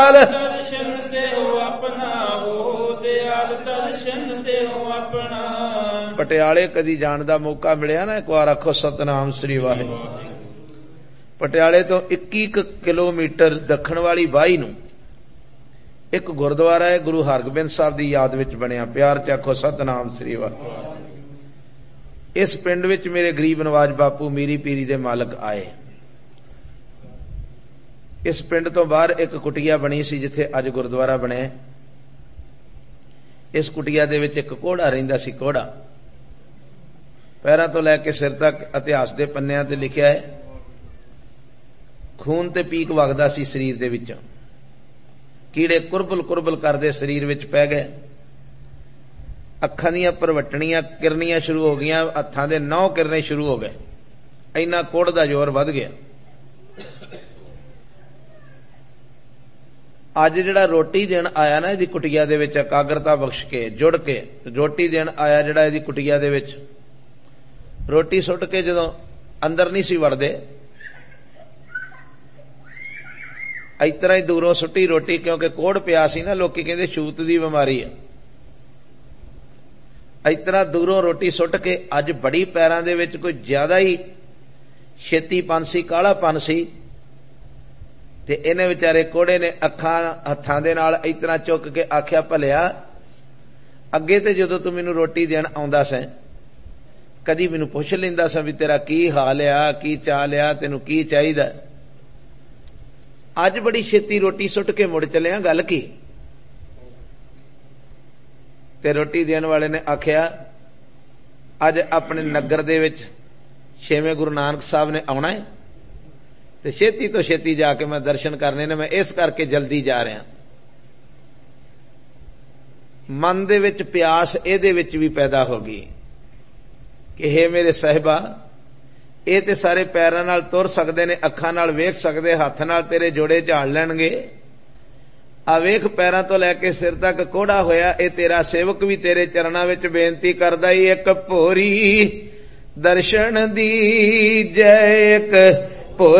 ਦਿਆਲ ਦਰਸ਼ਨ ਤੇ ਹੋ ਆਪਣਾ, ਹੋ ਦਿਆਲ ਦਰਸ਼ਨ ਤੇ ਹੋ ਆਪਣਾ। ਪਟਿਆਲੇ ਕਦੀ ਜਾਣ ਦਾ ਮੌਕਾ ਮਿਲਿਆ ਨਾ, ਇੱਕ ਵਾਰ ਆਖੋ ਸਤਨਾਮ ਸ੍ਰੀ ਵਾਹਿਗੁਰੂ। ਪਟਿਆਲੇ ਤੋਂ 21 ਕਿਲੋਮੀਟਰ ਦੱਖਣ ਵਾਲੀ ਬਾਈ ਨੂੰ ਇੱਕ ਗੁਰਦੁਆਰਾ ਹੈ, ਗੁਰੂ ਹਰਗੋਬਿੰਦ ਸਾਹਿਬ ਦੀ ਯਾਦ ਵਿੱਚ ਬਣਿਆ। ਪਿਆਰ ਚ ਆਖੋ ਸਤਨਾਮ ਸ੍ਰੀ ਵਾਹਿਗੁਰੂ। ਇਸ ਪਿੰਡ ਵਿੱਚ ਮੇਰੇ ਗਰੀਬ ਨਵਾਜ ਬਾਪੂ ਮੀਰੀ ਪੀਰੀ ਦੇ ਮਾਲਕ ਆਏ। ਇਸ ਪਿੰਡ ਤੋਂ ਬਾਹਰ ਇੱਕ ਕੁਟੀਆ ਬਣੀ ਸੀ ਜਿੱਥੇ ਅੱਜ ਗੁਰਦੁਆਰਾ ਬਣਿਆ। ਇਸ ਕੁਟੀਆ ਦੇ ਵਿੱਚ ਇੱਕ ਘੋੜਾ ਰਹਿੰਦਾ ਸੀ। ਘੋੜਾ ਪੈਰਾਂ ਤੋਂ ਲੈ ਕੇ ਸਿਰ ਤੱਕ ਇਤਿਹਾਸ ਦੇ ਪੰਨਿਆਂ ਤੇ ਲਿਖਿਆ ਹੈ, ਖੂਨ ਤੇ ਪੀਕ ਵਗਦਾ ਸੀ ਸਰੀਰ ਦੇ ਵਿੱਚੋਂ। ਕੀੜੇ ਕੁਰਬਲ ਕੁਰਬਲ ਕਰਦੇ ਸਰੀਰ ਵਿੱਚ ਪੈ ਗਏ। ਅੱਖਾਂ ਦੀਆਂ ਭਰਵੱਟਣੀਆਂ ਕਿਰਨੀਆਂ ਸ਼ੁਰੂ ਹੋ ਗਈਆਂ, ਹੱਥਾਂ ਦੇ ਨਹੁੰ ਕਿਰਨੇ ਸ਼ੁਰੂ ਹੋ ਗਏ। ਇੰਨਾ ਕੁੜ ਦਾ ਜ਼ੋਰ ਵੱਧ ਗਿਆ। ਅੱਜ ਜਿਹੜਾ ਰੋਟੀ ਦੇਣ ਆਇਆ ਨਾ ਇਹਦੀ ਕੁਟੀਆ ਦੇ ਵਿੱਚ, ਇਕਾਗਰਤਾ ਬਖਸ਼ ਕੇ ਜੁੜ ਕੇ ਰੋਟੀ ਦੇਣ ਆਇਆ ਜਿਹੜਾ ਇਹਦੀ ਕੁਟੀਆ ਦੇ ਵਿੱਚ, ਰੋਟੀ ਸੁੱਟ ਕੇ ਜਦੋਂ ਅੰਦਰ ਨਹੀਂ ਸੀ ਵੜਦੇ, ਇਸ ਤਰ੍ਹਾਂ ਹੀ ਦੂਰੋਂ ਸੁੱਟੀ ਰੋਟੀ, ਕਿਉਂਕਿ ਕੋੜ ਪਿਆ ਸੀ ਨਾ, ਲੋਕੀ ਕਹਿੰਦੇ ਛੂਤ ਦੀ ਬਿਮਾਰੀ ਹੈ। ਇਸ ਤਰ੍ਹਾਂ ਦੂਰੋਂ ਰੋਟੀ ਸੁੱਟ ਕੇ, ਅੱਜ ਬੜੀ ਪੈਰਾਂ ਦੇ ਵਿੱਚ ਕੋਈ ਜ਼ਿਆਦਾ ਹੀ ਛੇਤੀਪਨ ਸੀ, ਕਾਲਾਪਨ ਸੀ, ਤੇ ਇਹਨੇ ਵਿਚਾਰੇ ਕੋੜੇ ਨੇ ਅੱਖਾਂ ਹੱਥਾਂ ਦੇ ਨਾਲ ਇਸ ਤਰ੍ਹਾਂ ਚੁੱਕ ਕੇ ਆਖਿਆ, ਭਲਿਆ ਅੱਗੇ ਤੇ ਜਦੋਂ ਤੂੰ ਮੈਨੂੰ ਰੋਟੀ ਦੇਣ ਆਉਂਦਾ ਸੈਂ, ਕਦੀ ਮੈਨੂੰ ਪੁੱਛ ਲੈਂਦਾ ਸਾਂ ਵੀ ਤੇਰਾ ਕੀ ਹਾਲ ਆ, ਕੀ ਚਾਲ ਆ, ਤੈਨੂੰ ਕੀ ਚਾਹੀਦਾ। ਅੱਜ ਬੜੀ ਛੇਤੀ ਰੋਟੀ ਸੁੱਟ ਕੇ ਮੁੜ ਚੱਲਿਆ, ਗੱਲ ਕੀ? ਤੇ ਰੋਟੀ ਦੇਣ ਵਾਲੇ ਨੇ ਆਖਿਆ, ਅੱਜ ਆਪਣੇ ਨਗਰ ਦੇ ਵਿੱਚ 6ਵੇਂ ਗੁਰੂ ਨਾਨਕ ਸਾਹਿਬ ਨੇ ਆਉਣਾ ਹੈ ਤੇ ਛੇਤੀ ਤੋਂ ਛੇਤੀ ਜਾ ਕੇ ਮੈਂ ਦਰਸ਼ਨ ਕਰਨੇ ਨੇ, ਮੈਂ ਇਸ ਕਰਕੇ ਜਲਦੀ ਜਾ ਰਿਹਾ। ਮਨ ਦੇ ਵਿੱਚ ਪਿਆਸ ਇਹਦੇ ਵਿੱਚ ਵੀ ਪੈਦਾ ਹੋ ਗਈ ਕਿ ਹੇ ਮੇਰੇ ਸਾਹਿਬਾ, ਇਹ ਤੇ ਸਾਰੇ ਪੈਰਾਂ ਨਾਲ ਤੁਰ ਸਕਦੇ ਨੇ, ਅੱਖਾਂ ਨਾਲ ਵੇਖ ਸਕਦੇ, ਹੱਥ ਨਾਲ ਤੇਰੇ ਜੋੜੇ ਝਾੜ ਲੈਣਗੇ। ਆ ਵੇਖ ਪੈਰਾਂ ਤੋਂ ਲੈ ਕੇ ਸਿਰ ਤੱਕ ਕੋੜਾ ਹੋਇਆ, ਇਹ ਤੇਰਾ ਸੇਵਕ ਵੀ ਤੇਰੇ ਚਰਨਾਂ ਵਿੱਚ ਬੇਨਤੀ ਕਰਦਾ ਈ, ਇੱਕ ਭੋਰੀ ਦਰਸ਼ਨ ਦੀ ਜੈ, ਇੱਕ ਭੋਰੀ